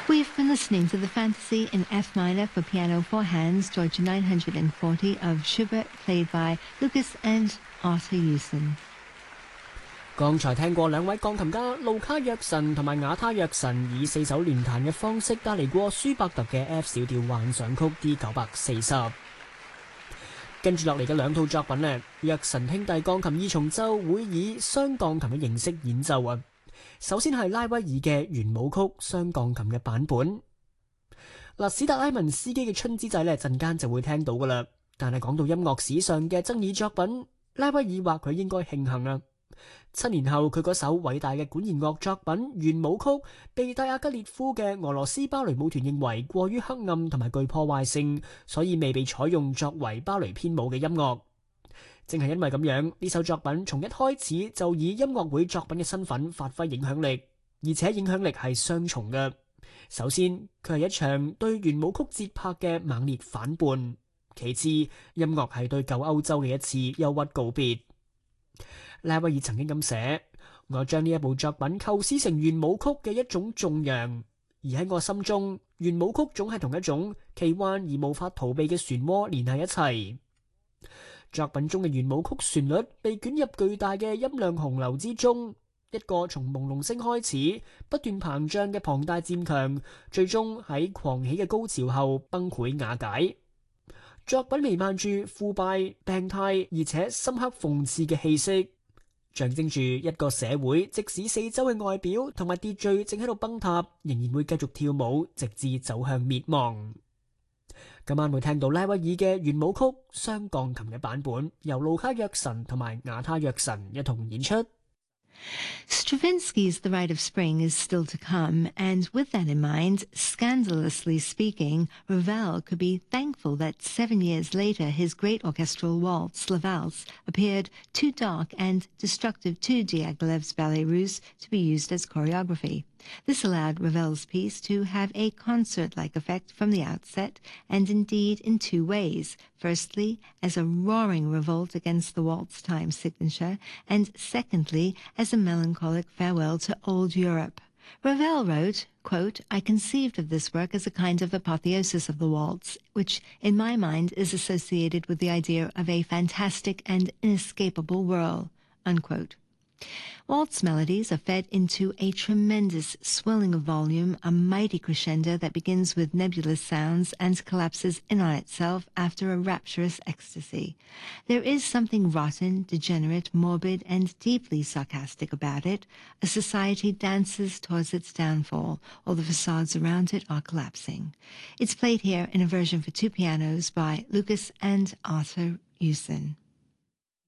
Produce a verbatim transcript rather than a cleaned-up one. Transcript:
We've been listening to the Fantasy in F minor for piano four hands, George nine forty of Schubert, played by Lucas and Arthur Hewson。 剛才聽過兩位鋼琴家路卡約神同埋瓦他約神以四手聯彈嘅方式帶嚟過舒伯特嘅 F 小調幻想曲 D 九百四十。跟住落嚟嘅兩套作品呢，約神兄弟鋼琴二重奏會以雙鋼琴嘅形式演奏啊。首先係拉威爾嘅圓舞曲雙鋼琴嘅版本。嗱，史特拉文斯基嘅春之祭呢，陣間就會聽到噶啦。但係講到音樂史上嘅爭議作品，拉威爾話佢應該慶幸啊。七年後，佢嗰首偉大嘅管弦樂作品圓舞曲被戴亞吉列夫嘅俄羅斯芭蕾舞團認為過於黑暗同埋具破壞性，所以未被採用作為芭蕾編舞嘅音樂。正係因為咁樣，呢首作品從一開始就以音樂會作品嘅身份發揮影響力，而且影響力係雙重嘅。首先，佢係一場對圓舞曲節拍嘅猛烈反叛；其次，音樂係對舊歐洲嘅一次憂鬱告別。拉威爾曾經咁寫：我將呢一部作品構思成圓舞曲嘅一種頌揚，而喺我心中，圓舞曲總係同一種奇幻而無法逃避嘅漩渦連喺一齊。作品中嘅圓舞曲旋律被捲入巨大嘅音量洪流之中，一個從朦朧聲開始不斷膨脹嘅龐大漸強，最終喺狂喜嘅高潮後崩潰瓦解。作品彌漫住腐敗、病態而且深刻諷刺嘅氣息，象徵住一個社會即使四周嘅外表同埋秩序正喺度崩塌，仍然會繼續跳舞，直至走向滅亡。今晚會聽到拉威爾嘅圓舞曲雙鋼琴嘅版本，由路卡約神同埋瓦他約神一同演出。 Stravinsky's The Rite of Spring is still to come, and with that in mind, scandalously speaking, Ravel could be thankful that seven years later his great orchestral waltz, La Valse, appeared too dark and destructive to Diaghilev's Ballet Russe to be used as choreography. This allowed Ravel's piece to have a concert-like effect from the outset, and indeed in two ways. Firstly, as a roaring revolt against the waltz time signature, and secondly, as a melancholic farewell to old Europe. Ravel wrote, quote, I conceived of this work as a kind of apotheosis of the waltz, which in my mind is associated with the idea of a fantastic and inescapable whirl, unquote. Waltz melodies are fed into a tremendous swelling of volume, a mighty crescendo that begins with nebulous sounds and collapses in on itself after a rapturous ecstasy. There is something rotten, degenerate, morbid, and deeply sarcastic about it. A society dances towards its downfall, while the facades around it are collapsing. It's played here in a version for two pianos by Lucas and Arthur Hewson.